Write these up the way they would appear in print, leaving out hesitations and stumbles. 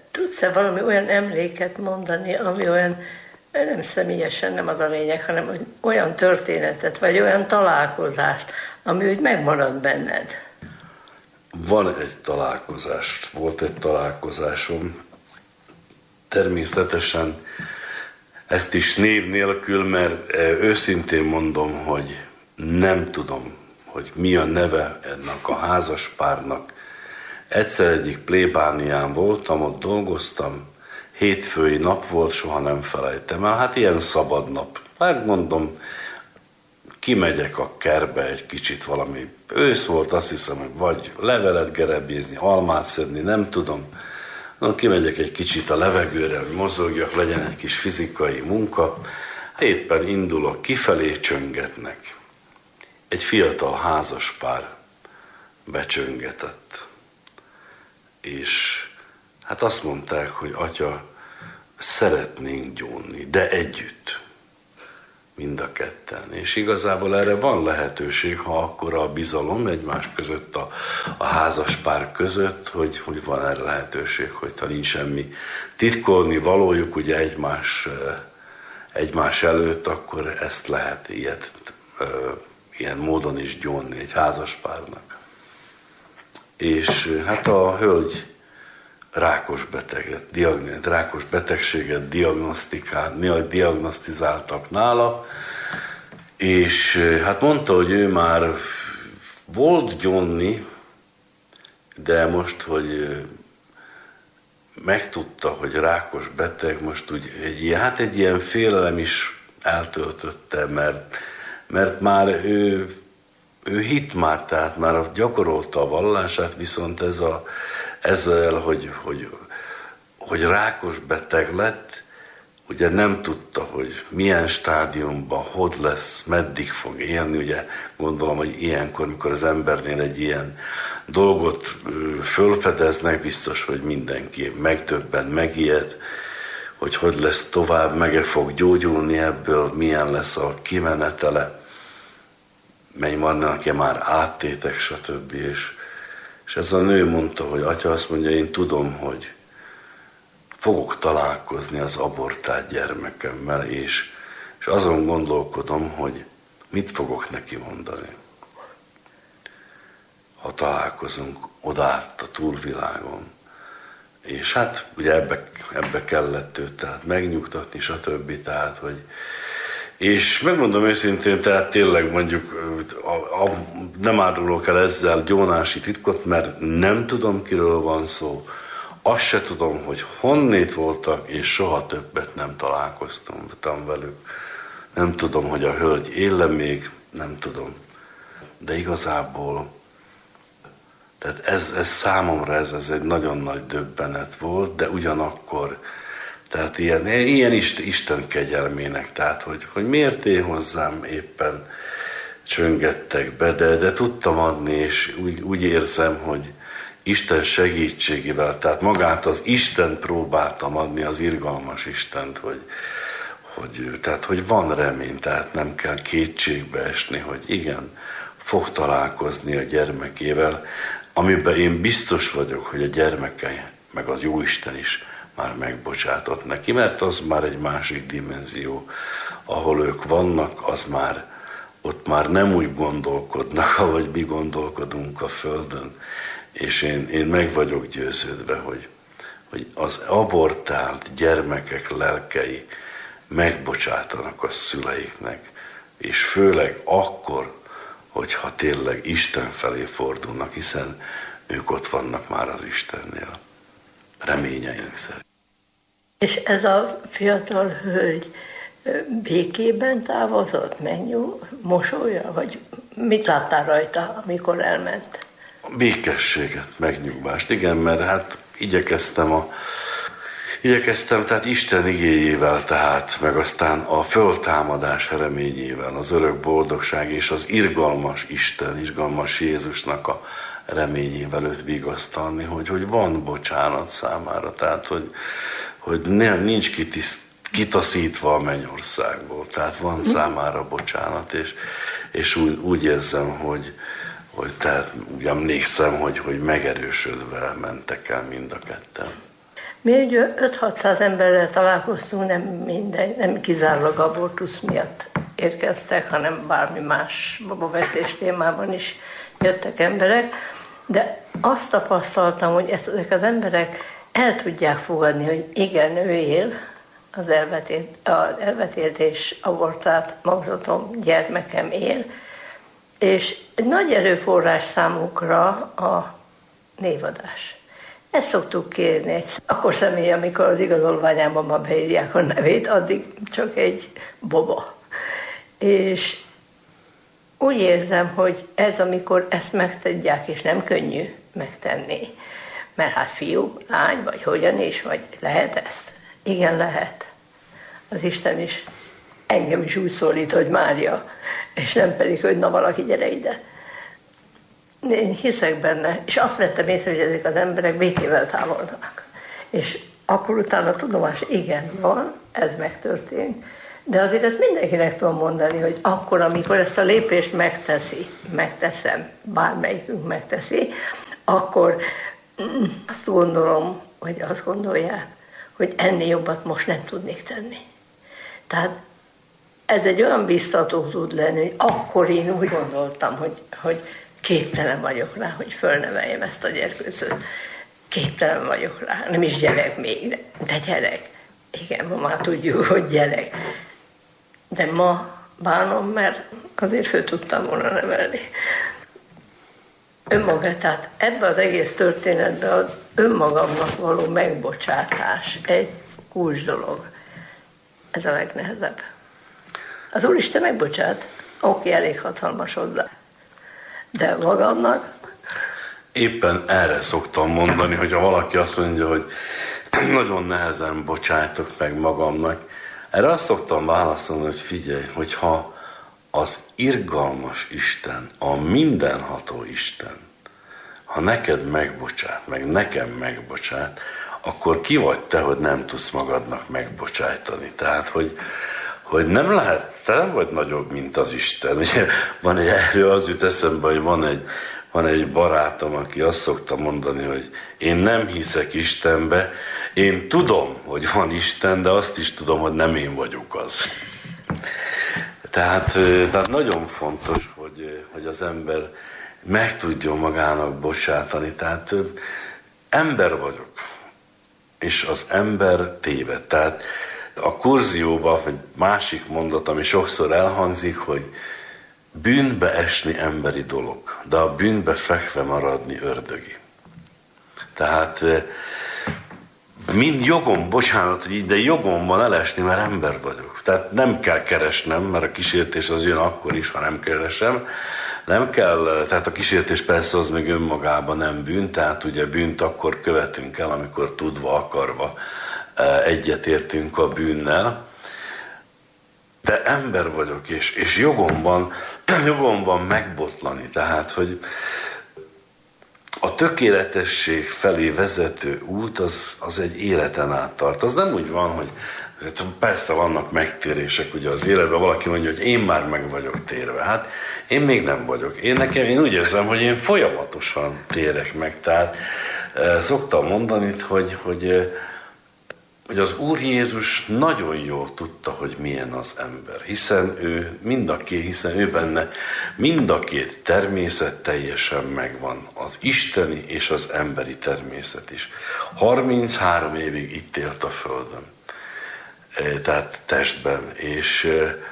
Tudsz-e valami olyan emléket mondani, ami olyan, nem személyesen, nem az a lényeg, hanem hogy olyan történetet, vagy olyan találkozást, ami úgy megmarad benned? Volt egy találkozásom, természetesen ezt is név nélkül, mert őszintén mondom, hogy nem tudom, hogy mi a neve ennek a házaspárnak. Egyszer egyik plébánián voltam, ott dolgoztam, hétfői nap volt, soha nem felejtem el, hát ilyen szabad nap. Hát mondom, kimegyek a kertbe egy kicsit, valami ősz volt, azt hiszem, hogy vagy levelet gerebézni, almát szedni, nem tudom. Kimegyek egy kicsit a levegőre, hogy mozogjak, legyen egy kis fizikai munka. Éppen indulok, kifelé csöngetnek. Egy fiatal házaspár becsöngetett. És hát azt mondták, hogy atya, szeretnénk gyónni, de együtt. Mind a ketten. És igazából erre van lehetőség, ha akkora a bizalom egymás között, a házaspár között, hogy van erre lehetőség, hogyha nincs semmi titkolni valójuk ugye egymás előtt, akkor ezt lehet ilyen módon is gyónni egy házaspárnak. És hát a hölgy rákos betegséget diagnosztizáltak nála, és hát mondta, hogy ő már volt gyónni, de most, hogy megtudta, hogy rákos beteg, most úgy egy ilyen félelem is eltöltötte, mert már ő hitt már, tehát már gyakorolta a vallását, viszont ezzel, hogy rákos beteg lett, ugye nem tudta, hogy milyen stádiumban, hogy lesz, meddig fog élni, ugye gondolom, hogy ilyenkor, mikor az embernél egy ilyen dolgot fölfedeznek, biztos, hogy mindenki megdöbben, megijed, hogy lesz tovább, meg fog gyógyulni ebből, milyen lesz a kimenetele, mely vannak már áttétek, stb. És ez a nő mondta, hogy atya azt mondja, én tudom, hogy fogok találkozni az abortált gyermekemmel, és azon gondolkodom, hogy mit fogok neki mondani. Ha találkozunk odaát a túlvilágon. És hát ugye ebbe kellett őt tehát megnyugtatni, stb. Tehát, hogy és megmondom őszintén, tehát tényleg mondjuk nem árulok el ezzel gyónási titkot, mert nem tudom, kiről van szó. Azt se tudom, hogy honnét voltak, és soha többet nem találkoztam velük. Nem tudom, hogy a hölgy él még, nem tudom. De igazából, tehát ez számomra ez egy nagyon nagy döbbenet volt, de ugyanakkor, tehát ilyen Isten kegyelmének, tehát hogy miért én hozzám éppen csöngettek be, de tudtam adni, és úgy érzem, hogy Isten segítségével, tehát magát az Isten próbáltam adni, az irgalmas Istent, hogy van remény, tehát nem kell kétségbe esni, hogy igen, fog találkozni a gyermekével, amiben én biztos vagyok, hogy a gyermeke, meg az Jóisten is már megbocsátott neki, mert az már egy másik dimenzió, ahol ők vannak, ott már nem úgy gondolkodnak, ahogy mi gondolkodunk a Földön. És én meg vagyok győződve, hogy az abortált gyermekek lelkei megbocsátanak a szüleiknek, és főleg akkor, hogyha tényleg Isten felé fordulnak, hiszen ők ott vannak már az Istennél. Reményeink szerint. És ez a fiatal hölgy békében távozott, mosolya, vagy mit láttál rajta, amikor elment? Békességet, megnyugvást, igen, mert hát igyekeztem tehát Isten igéjével, tehát meg aztán a föltámadás reményével, az örök boldogság és az irgalmas Isten, irgalmas Jézusnak a reményével őt vigasztalni, hogy van bocsánat számára, tehát hogy nincs kitaszítva a mennyországból, tehát van számára bocsánat, és úgy érzem, hogy tehát úgy emlékszem, hogy megerősödve mentek el mind a ketten. Mi ugye 5-600 emberrel találkoztunk, nem kizárólag abortusz miatt érkeztek, hanem bármi más babaveszés témában is jöttek emberek, de azt tapasztaltam, hogy ezek az emberek el tudják fogadni, hogy igen, ő él, az elvetélt és abortált magzatom, gyermekem él, és egy nagy erőforrás számukra a névadás. Ezt szoktuk kérni akkor személy, amikor az igazolványában ma beírják a nevét, addig csak egy baba. És úgy érzem, hogy ez, amikor ezt megtudják, és nem könnyű megtenni, mert hát fiú, lány, vagy hogyan is, vagy lehet ezt? Igen, lehet. Az Isten is engem is úgy szólít, hogy Mária, és nem pedig, hogy na valaki gyere ide. Én hiszek benne, és azt vettem észre, hogy ezek az emberek békével távolnak. És akkor utána tudomás, igen, van, ez megtörtént, de azért ezt mindenkinek tudom mondani, hogy akkor, amikor ezt a lépést megteszem, bármelyikünk megteszi, akkor azt gondolom, hogy azt gondolják, hogy ennél jobbat most nem tudnék tenni. Tehát ez egy olyan biztató tud lenni, hogy akkor én úgy gondoltam, hogy képtelen vagyok rá, hogy fölneveljem ezt a gyerkőcöt. Képtelen vagyok rá, nem is gyerek még, de gyerek. Igen, ma már tudjuk, hogy gyerek. De ma bánom, mert azért föl tudtam volna nevelni. Önmaga, tehát ebben az egész történetben az önmagamnak való megbocsátás egy kulcs dolog. Ez a legnehezebb. Az Úristen megbocsát, oké, elég hatalmas hozzá. De magamnak? Éppen erre szoktam mondani, hogy ha valaki azt mondja, hogy nagyon nehezen bocsájtok meg magamnak, erre azt szoktam válaszolni, hogy figyelj, hogyha az irgalmas Isten, a mindenható Isten, ha neked megbocsát, meg nekem megbocsát, akkor ki vagy te, hogy nem tudsz magadnak megbocsájtani. Tehát, hogy nem lehet, te nem vagy nagyobb, mint az Isten. Ugye van erről az jut eszembe, hogy van egy barátom, aki azt szokta mondani, hogy én nem hiszek Istenbe, én tudom, hogy van Isten, de azt is tudom, hogy nem én vagyok az. Tehát nagyon fontos, hogy az ember meg tudjon magának bocsátani. Tehát ember vagyok, és az ember téved. Tehát a kurzióban, vagy másik mondat, ami sokszor elhangzik, hogy bűnbe esni emberi dolog, de a bűnbe fekve maradni ördögi. Tehát mind jogom, bocsánat, hogy így, de jogom van elesni, mert ember vagyok. Tehát nem kell keresnem, mert a kísértés az jön akkor is, ha nem keresem. Nem kell, tehát a kísértés persze az meg önmagában nem bűn, tehát ugye bűnt akkor követünk el, amikor tudva, akarva egyetértünk a bűnnel. De ember vagyok, és jogom van megbotlani. Tehát, hogy a tökéletesség felé vezető út az egy életen át tart. Az nem úgy van, hogy persze vannak megtérések ugye az életben, valaki mondja, hogy én már meg vagyok térve. Hát én még nem vagyok. Én úgy érzem, hogy én folyamatosan térek meg. Tehát szoktam mondani, hogy az Úr Jézus nagyon jól tudta, hogy milyen az ember, hiszen ő benne mind a két természet teljesen megvan, az isteni és az emberi természet is. 33 évig itt élt a Földön, tehát testben, és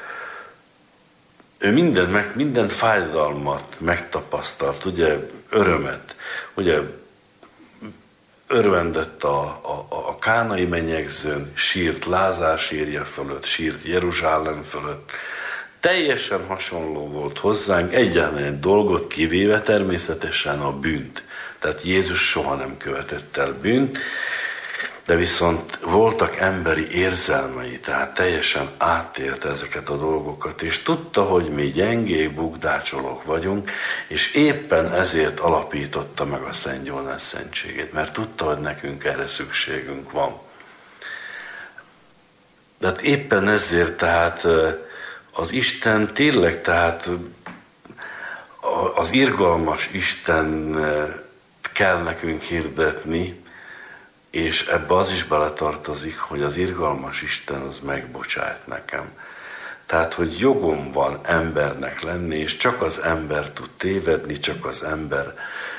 ő minden fájdalmat megtapasztalt, ugye örömet, ugye örvendett a kánai menyegzőn, sírt Lázár sírja fölött, sírt Jeruzsálem fölött. Teljesen hasonló volt hozzánk, egyáltalán egy dolgot kivéve természetesen a bűnt. Tehát Jézus soha nem követett el bűnt, de viszont voltak emberi érzelmei, tehát teljesen átélte ezeket a dolgokat, és tudta, hogy mi gyengék, bukdácsolók vagyunk, és éppen ezért alapította meg a Szent Gyónás szentségét, mert tudta, hogy nekünk erre szükségünk van. De hát éppen ezért tehát az Isten tényleg, tehát az irgalmas Isten kell nekünk hirdetni, és ebbe az is beletartozik, hogy az irgalmas Isten az megbocsájt nekem. Tehát, hogy jogom van embernek lenni, és csak az ember tud tévedni, csak az ember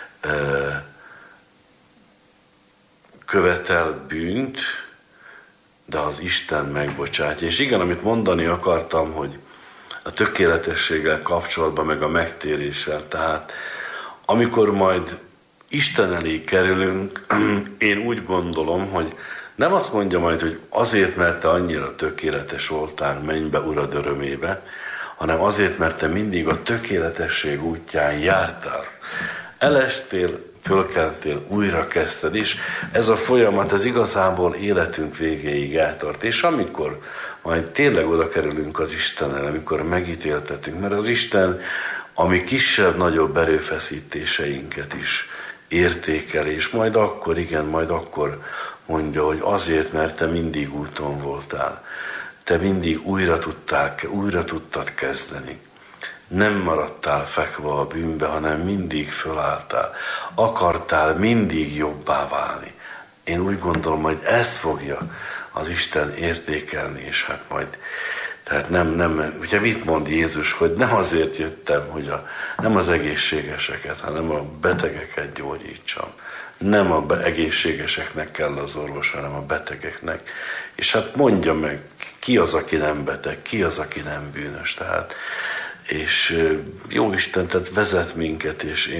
követel bűnt, de az Isten megbocsátja. És igen, amit mondani akartam, hogy a tökéletességgel kapcsolatban, meg a megtéréssel, tehát amikor majd Isten elé kerülünk, én úgy gondolom, hogy nem azt mondja majd, hogy azért, mert te annyira tökéletes voltál, menj be Urad örömébe, hanem azért, mert te mindig a tökéletesség útján jártál. Elestél, fölkeltél, újra kezdted, és ez a folyamat, ez igazából életünk végéig eltart. És amikor majd tényleg oda kerülünk az Istennel, amikor megítéltetünk, mert az Isten a mi kisebb-nagyobb erőfeszítéseinket is értékel, és majd akkor, igen, majd akkor mondja, hogy azért, mert te mindig úton voltál. Te mindig újra tudtad kezdeni. Nem maradtál fekve a bűnbe, hanem mindig fölálltál. Akartál mindig jobbá válni. Én úgy gondolom, hogy ezt fogja az Isten értékelni, és hát majd, tehát nem, ugye mit mond Jézus, hogy nem azért jöttem, hogy nem az egészségeseket, hanem a betegeket gyógyítsam. Nem a egészségeseknek kell az orvos, hanem a betegeknek. És hát mondja meg, ki az, aki nem beteg, ki az, aki nem bűnös. Tehát, és jó Isten, tehát vezet minket, és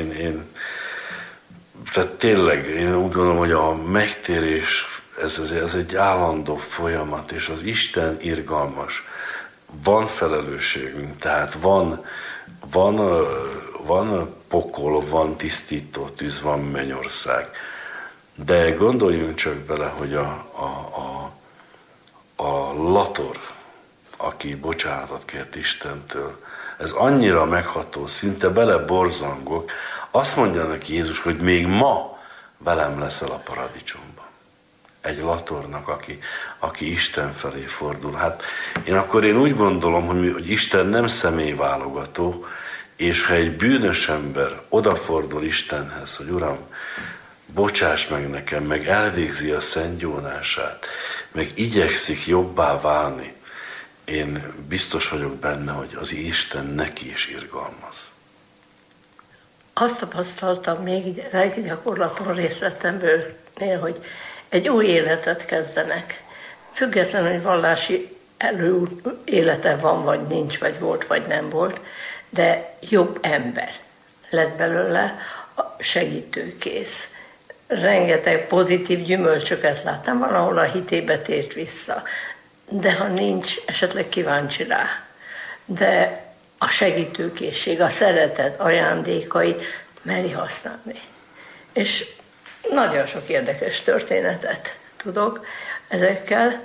tehát tényleg én úgy gondolom, hogy a megtérés, ez egy állandó folyamat, és az Isten irgalmas. Van felelősségünk, tehát van pokol, van tisztító tűz, van mennyország. De gondoljunk csak bele, hogy a lator, aki bocsánatot kért Istentől, ez annyira megható, szinte beleborzongok, azt mondja neki Jézus, hogy még ma velem leszel a paradicsomban. Egy latornak, aki Isten felé fordul. Hát én úgy gondolom, hogy Isten nem személyválogató, és ha egy bűnös ember odafordul Istenhez, hogy Uram, bocsáss meg nekem, meg elvégzi a szentgyónását, meg igyekszik jobbá válni, én biztos vagyok benne, hogy az Isten neki is irgalmaz. Azt tapasztaltam még így lelki gyakorlaton részletemből, hogy egy új életet kezdenek. Függetlenül, hogy vallási élete van, vagy nincs, vagy volt, vagy nem volt, de jobb ember lett belőle, segítőkész. Rengeteg pozitív gyümölcsöket láttam, valahol a hitébe tért vissza. De ha nincs, esetleg kíváncsi rá. De a segítőkészség, a szeretet ajándékait meri használni. És nagyon sok érdekes történetet tudok ezekkel.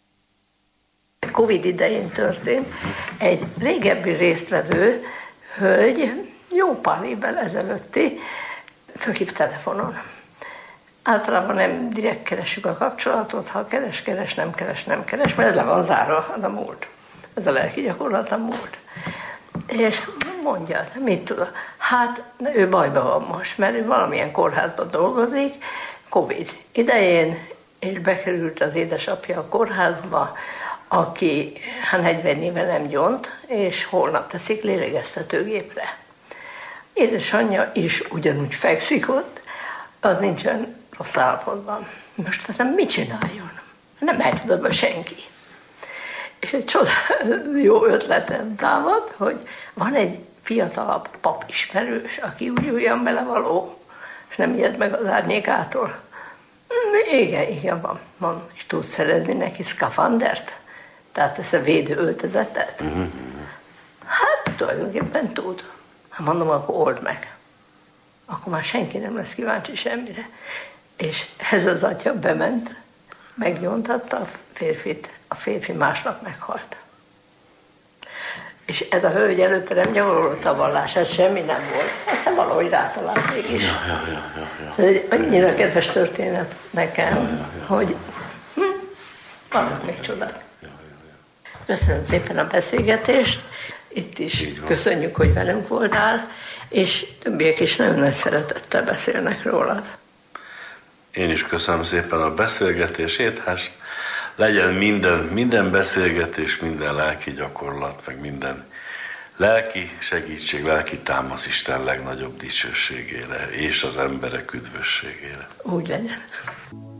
Covid idején történt. Egy régebbi résztvevő hölgy, jó pár évvel ezelőtti, fölhív telefonon. Általában nem direkt keresünk a kapcsolatot, ha keres, nem keres, mert ez le van zárva, az a múlt. Ez a lelki gyakorlat a múlt. És mondja, mit tud? Hát ő bajban van most, mert ő valamilyen kórházban dolgozik, Covid idején, és bekerült az édesapja a kórházba, aki 40 éve nem gyónt, és holnap teszik lélegeztetőgépre. Édesanyja is ugyanúgy fekszik ott, az nincsen rossz állapotban. Most aztán mit csináljon? Nem mehet oda senki. És egy csoda jó ötletem támad, hogy van egy fiatalabb pap ismerős, aki úgy olyan belevaló, és nem ijed meg az árnyékától. Igen, van. És tudsz szerezni neki szkafandert? Tehát ezt a védő öltözetet? Hát tulajdonképpen tud. Hát mondom, akkor old meg. Akkor már senki nem lesz kíváncsi semmire. És ez az atya bement, megnyomtatta a férfit, a férfi másnap meghalt. És ez a hölgy előtte nem gyakorolta a vallását, semmi nem volt. Aztán valahogy rátalált mégis. Ez egy annyira kedves történet nekem, hogy vannak még csodák. Köszönöm szépen a beszélgetést, itt is köszönjük, hogy velünk voltál, és többiek is nagyon nagy szeretettel beszélnek rólad. Én is köszönöm szépen a beszélgetését, hát legyen minden beszélgetés, minden lelki gyakorlat, meg minden lelki segítség, lelki támasz Isten legnagyobb dicsőségére és az emberek üdvösségére. Úgy legyen.